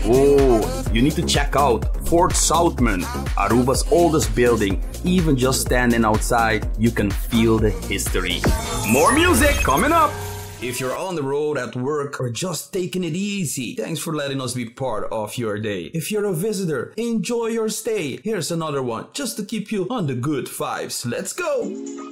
Oh, you need to check out Fort Southman, Aruba's oldest building. Even just standing outside, you can feel the history. More music coming up! If you're on the road at work or just taking it easy, thanks for letting us be part of your day. If you're a visitor, enjoy your stay. Here's another one just to keep you on the good vibes. Let's go!